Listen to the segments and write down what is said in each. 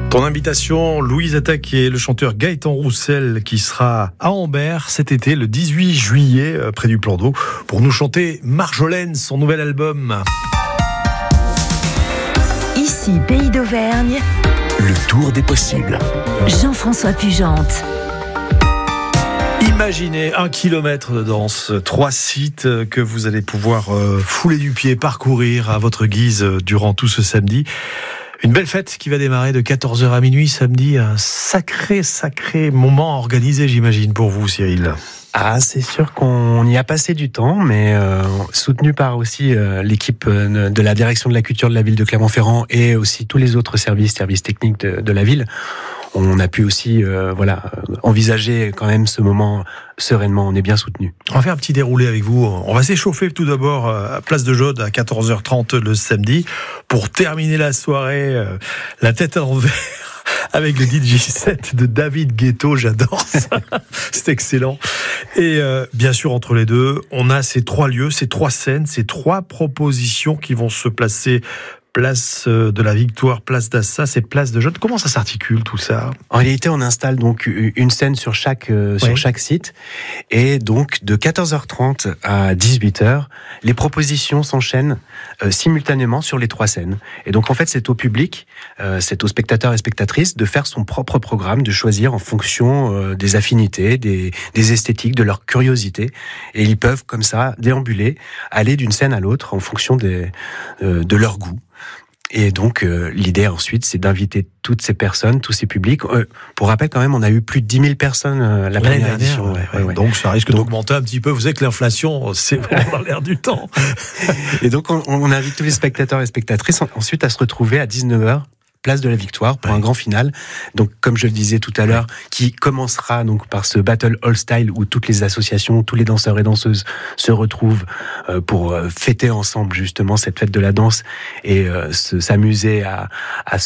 Ton invitation, Louise Attaque et le chanteur Gaëtan Roussel qui sera à Ambert cet été, le 18 juillet, près du plan d'eau, pour nous chanter Marjolaine, son nouvel album. Ici, Pays d'Auvergne, le tour des possibles. Jean-François Pugente. Imaginez 1 kilomètre de danse, 3 sites que vous allez pouvoir fouler du pied, parcourir à votre guise durant tout ce samedi. Une belle fête qui va démarrer de 14h à minuit samedi. Un sacré moment organisé, j'imagine, pour vous, Cyril. Ah, c'est sûr qu'on y a passé du temps, mais soutenu par aussi l'équipe de la direction de la culture de la ville de Clermont-Ferrand et aussi tous les autres services techniques de la ville. On a pu aussi envisager quand même ce moment sereinement, on est bien soutenu. On va faire un petit déroulé avec vous. On va s'échauffer tout d'abord à Place de Jaude à 14h30 le samedi pour terminer la soirée la tête à l'envers avec le DJ set de David Guetta. J'adore ça. C'est excellent. Et bien sûr, entre les deux, on a ces 3 lieux, ces 3 scènes, ces 3 propositions qui vont se placer place de la Victoire, place d'Assas et place de Jaude. Comment ça s'articule tout ça ? En réalité, on installe donc une scène sur chaque site, et donc de 14h30 à 18h, les propositions s'enchaînent simultanément sur les 3 scènes. Et donc en fait, c'est au public, c'est aux spectateurs et spectatrices de faire son propre programme, de choisir en fonction des affinités, des esthétiques, de leur curiosité. Et ils peuvent comme ça déambuler, aller d'une scène à l'autre en fonction de leur goût. Et donc, l'idée ensuite, c'est d'inviter toutes ces personnes, tous ces publics. Pour rappel, quand même, on a eu plus de 10 000 personnes la première édition. Ouais. Donc, ça risque d'augmenter un petit peu. Vous savez que l'inflation, c'est vraiment dans l'air du temps. Et donc, on invite tous les spectateurs et spectatrices ensuite à se retrouver à 19h. Place de la Victoire pour un grand final. Donc, comme je le disais tout à l'heure, qui commencera donc par ce Battle All Style où toutes les associations, tous les danseurs et danseuses se retrouvent pour fêter ensemble justement cette fête de la danse et s'amuser à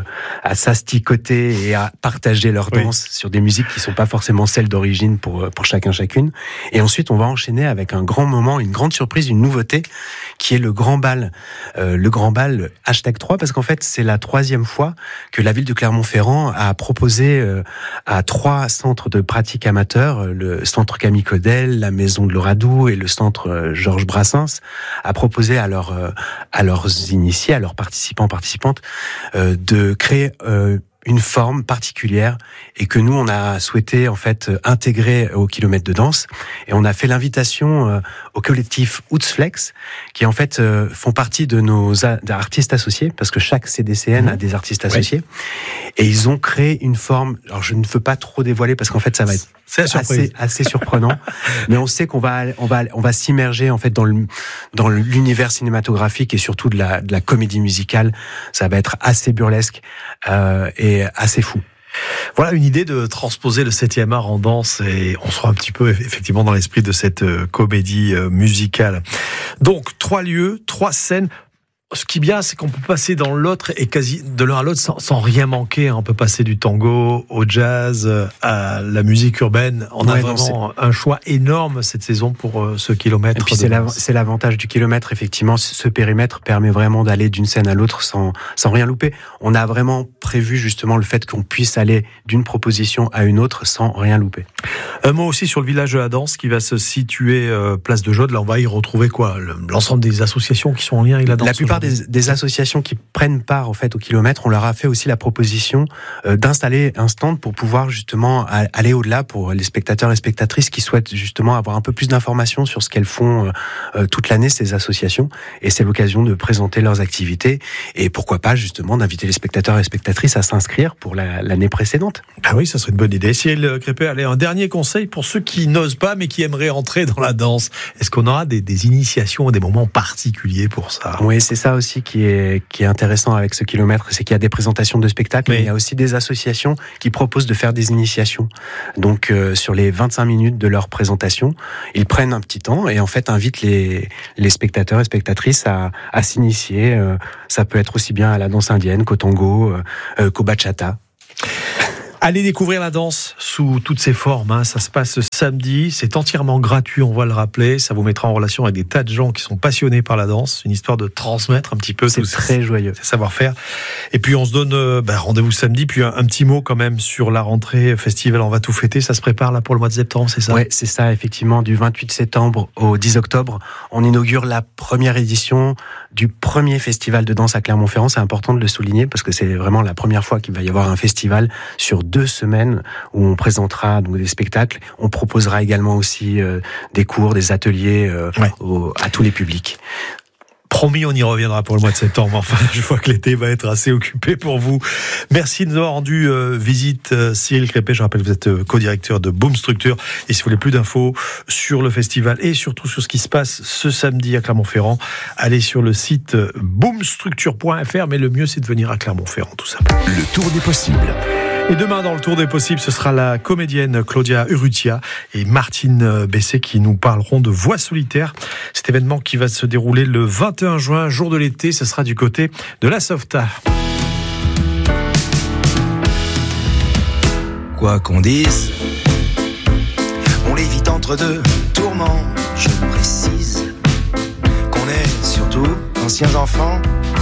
s'asticoter et à partager leur danse sur des musiques qui sont pas forcément celles d'origine pour chacune. Et ensuite, on va enchaîner avec un grand moment, une grande surprise, une nouveauté qui est le grand bal. Le grand bal #3 parce qu'en fait, c'est la 3e fois que la ville de Clermont-Ferrand a proposé à 3 centres de pratique amateurs, le centre Camille Claudel, la maison de l'Oradou et le centre Georges Brassens, a proposé à leurs initiés, à leurs participantes, de créer une forme particulière et que nous on a souhaité en fait intégrer au kilomètre de danse, et on a fait l'invitation au collectif Outsflex qui en fait font partie de nos artistes associés parce que chaque CDCN a des artistes associés et ils ont créé une forme. Alors je ne veux pas trop dévoiler parce qu'en fait ça va être assez surprenant, mais on sait qu'on va s'immerger en fait dans l'univers cinématographique et surtout de la comédie musicale. Ça va être assez burlesque et assez fou. Voilà une idée de transposer le 7e art en danse, et on sera un petit peu effectivement dans l'esprit de cette comédie musicale. Donc 3 lieux, 3 scènes. Ce qui est bien, c'est qu'on peut passer dans l'autre et quasi de l'un à l'autre sans rien manquer. On peut passer du tango au jazz, à la musique urbaine. On a vraiment un choix énorme cette saison pour ce kilomètre. Et puis c'est l'avantage du kilomètre, effectivement. Ce périmètre permet vraiment d'aller d'une scène à l'autre sans rien louper. On a vraiment prévu justement le fait qu'on puisse aller d'une proposition à une autre sans rien louper. Un mot aussi sur le village de la danse qui va se situer place de Jaude. Là, on va y retrouver quoi ? L'ensemble des associations qui sont en lien avec la danse. La plupart des associations qui prennent part en fait au kilomètre, on leur a fait aussi la proposition d'installer un stand pour pouvoir justement aller au-delà pour les spectateurs et spectatrices qui souhaitent justement avoir un peu plus d'informations sur ce qu'elles font toute l'année, ces associations. Et c'est l'occasion de présenter leurs activités et pourquoi pas justement d'inviter les spectateurs et spectatrices à s'inscrire pour l'année précédente. Ah oui, ça serait une bonne idée. Cyril Crépet, allez, un dernier conseil pour ceux qui n'osent pas mais qui aimeraient entrer dans la danse. Est-ce qu'on aura des initiations, des moments particuliers pour ça ? Oui, c'est ça aussi qui est intéressant avec ce kilomètre, c'est qu'il y a des présentations de spectacles, mais il y a aussi des associations qui proposent de faire des initiations. Donc sur les 25 minutes de leur présentation, ils prennent un petit temps et en fait invitent les spectateurs et spectatrices à s'initier. Ça peut être aussi bien à la danse indienne qu'au tango, qu'au bachata. Allez découvrir la danse sous toutes ses formes. Ça se passe samedi. C'est entièrement gratuit, on va le rappeler. Ça vous mettra en relation avec des tas de gens qui sont passionnés par la danse. Une histoire de transmettre un petit peu. C'est très joyeux. C'est savoir-faire. Et puis on se donne rendez-vous samedi. Puis un petit mot quand même sur la rentrée festival. On va tout fêter. Ça se prépare là pour le mois de septembre, c'est ça ? Ouais, c'est ça, effectivement. Du 28 septembre au 10 octobre, on inaugure la première édition du premier festival de danse à Clermont-Ferrand. C'est important de le souligner parce que c'est vraiment la première fois qu'il va y avoir un festival sur 2 semaines où on présentera donc des spectacles. On proposera également aussi des cours, des ateliers à tous les publics. Promis, on y reviendra pour le mois de septembre. Enfin, je vois que l'été va être assez occupé pour vous. Merci de nous avoir rendu visite, Cyril Crépet. Je rappelle, vous êtes co-directeur de Boom Structure. Et si vous voulez plus d'infos sur le festival et surtout sur ce qui se passe ce samedi à Clermont-Ferrand, allez sur le site boomstructure.fr. Mais le mieux, c'est de venir à Clermont-Ferrand, tout simplement. Le tour des possibles. Et demain, dans le Tour des possibles, ce sera la comédienne Claudia Urrutia et Martine Bessé qui nous parleront de Voix solitaire. Cet événement qui va se dérouler le 21 juin, jour de l'été, ce sera du côté de la Softa. Quoi qu'on dise, on l'évite entre deux tourments. Je précise qu'on est surtout anciens enfants